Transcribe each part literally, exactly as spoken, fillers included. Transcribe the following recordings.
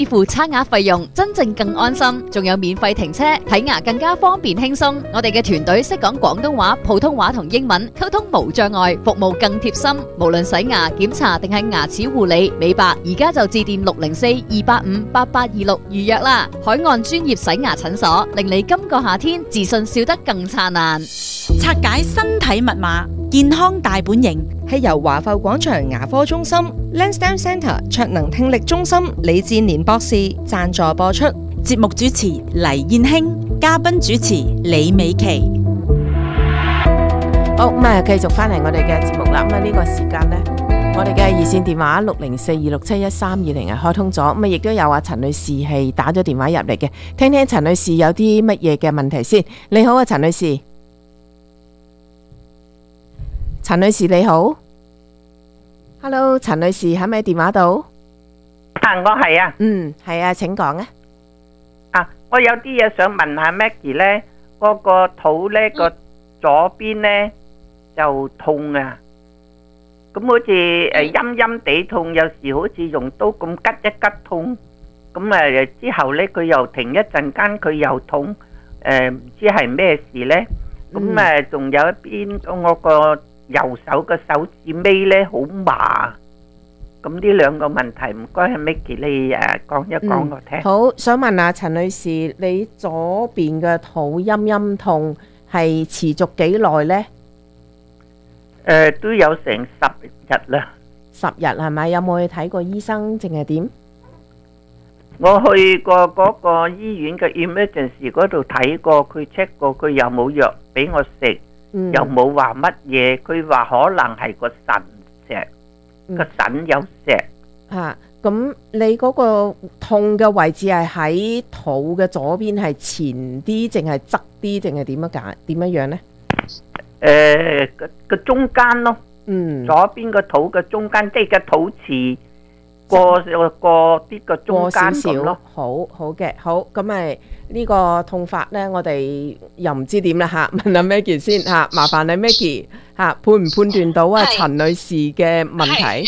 支付差額費用，真正更安心，仲有免費停車，睇牙更加方便輕鬆。我哋嘅團隊識講廣東話、普通話同英文，溝通無障礙，服務更貼心。無論洗牙、檢查定係牙齒護理、美白，而家就致電六零四二八五八八二六預約啦。海岸專業洗牙診所，令你今個夏天自信笑得更燦爛。 拆解身體密碼，健康大本營係由華埠廣場牙科中心、Lansdowne Centre 卓能聽力中心李志年博士贊助播出。 節目主持黎燕卿，嘉賓主持李美琪。 好，咁啊，繼續翻嚟我哋嘅節目啦。咁啊，呢個時間呢，我哋嘅熱線電話六零四二六七一三二零係開通咗。咁啊，亦都有啊陳女士係打咗電話入嚟嘅，聽聽陳女士有啲乜嘢嘅問題先。你好啊，陳女士。陳女士你好 ，Hello， 陳女士喺咪電話度？ 啊，我係啊， 嗯，係啊，請講啊。 啊，我有啲嘢想問下 Maggie 咧，嗰個肚咧個左邊咧就痛啊，咁好似誒陰陰地痛，有時好似用刀咁吉一吉痛，咁誒之後咧佢又停一陣間，佢又痛，誒唔知係咩事咧？咁誒仲有一邊我個右手個手指尾咧好麻，咁呢兩個問題唔該係 Maggie 你誒講一講我聽。 好，想問下陳女士，你左邊嘅肚陰陰痛係持續幾耐呢？ 誒都有成十日啦。 十日係咪？有冇去睇過醫生，定係點？ 我去過嗰個醫院嘅 emergency 嗰度睇過，佢 check 過，佢又冇藥俾我食。 嗯、 又冇話乜嘢，佢話可能係個腎石，個腎有石。 吓，咁你嗰個痛嘅位置係喺肚嘅左邊，係前啲，定係側啲，定係點樣解？點樣樣呢？ 誒，個個中間咯， 嗯， 左邊個肚嘅中間，即係個肚臍過過啲個中間咁咯。 好好嘅，好，咁咪呢個痛法呢，我哋又唔知點啦吓，問下 Maggie 先吓，麻煩你 Maggie 吓，判唔判斷到啊陳女士嘅問題？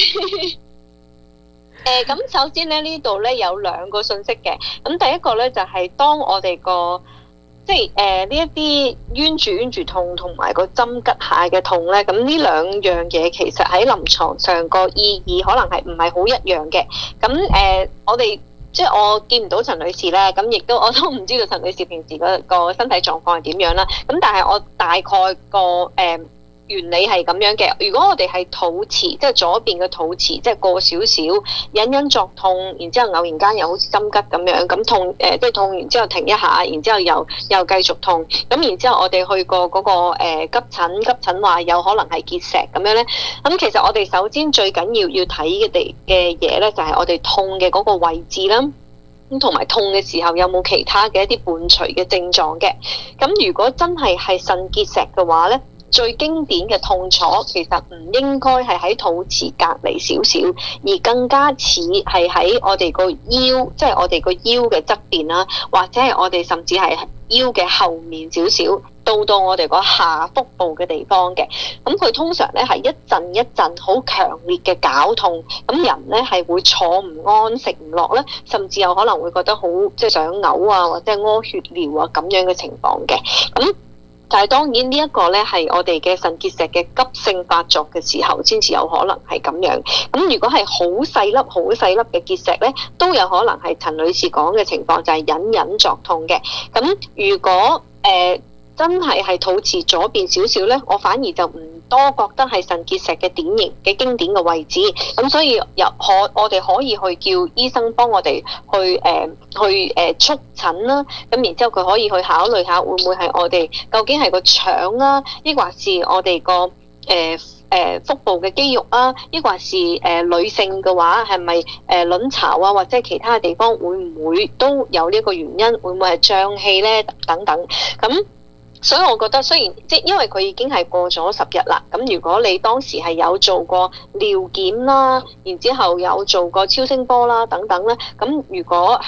誒，咁首先咧呢度咧有兩個信息嘅，咁第一個咧就係當我哋個即係誒呢一啲冤住冤住痛同埋個針吉下嘅痛咧，咁呢兩樣嘢其實喺臨床上個意義可能係唔係好一樣嘅。咁誒，我哋即係我見唔到陳女士咧，咁亦都我都唔知道陳女士平時個個身體狀況係點樣啦。咁但係我大概個誒原理係咁樣嘅。如果我哋係肚臍，即係左邊嘅肚臍，即係過少少隱隱作痛，然之後偶然間又好似針吉咁樣，咁痛誒，即係痛完之後停一下，然之後又又繼續痛。咁然之後我哋去過嗰個誒急診，急診話有可能係結石咁樣咧。咁其實我哋首先最緊要要睇嘅地嘅嘢咧，就係我哋痛嘅嗰個位置啦。咁同埋痛嘅時候有冇其他嘅一啲伴隨嘅症狀嘅？咁如果真係係腎結石嘅話咧，最經典嘅痛楚其實唔應該係喺肚臍隔離少少，而更加似係喺我哋個腰，即係我哋個腰嘅側邊啦，或者係我哋甚至係腰嘅後面少少，到到我哋個下腹部嘅地方嘅。咁佢通常咧係一陣一陣好強烈嘅絞痛，咁人咧係會坐唔安、食唔落咧，甚至有可能會覺得好即係想嘔啊，或者係屙血尿啊咁樣嘅情況嘅。咁但係當然呢一個咧係我哋嘅腎結石嘅急性發作嘅時候先至有可能係咁樣。咁如果係好細粒、好細粒嘅結石咧，都有可能係陳女士講嘅情況，就係隱隱作痛嘅。咁如果誒、呃真係係肚臍左邊少少咧，我反而就唔多覺得係腎結石嘅典型嘅經典嘅位置，咁所以又可我哋可以去叫醫生幫我哋去誒、呃、去誒促診啦，咁然之後佢可以去考慮下會唔會係我哋究竟係個腸啊，抑或是我哋個誒誒腹部嘅肌肉啊，抑或是誒、呃、女性嘅話係咪誒卵巢啊，或者係其他嘅地方會唔會都有呢一個原因？會唔會係脹氣咧？等等咁。所以我覺得雖然即係因為佢已經係過咗十日啦，咁如果你當時係有做過尿檢啦，然之後有做過超聲波啦等等咧，咁如果係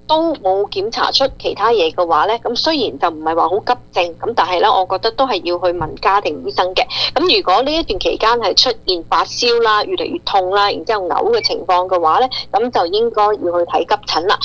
都冇檢查出其他嘢嘅話咧，咁雖然就唔係話好急症，咁但係咧，我覺得都係要去問家庭醫生嘅。咁如果呢一段期間係出現發燒啦、越嚟越痛啦，然之後嘔嘅情況嘅話咧，咁就應該要去睇急診啦。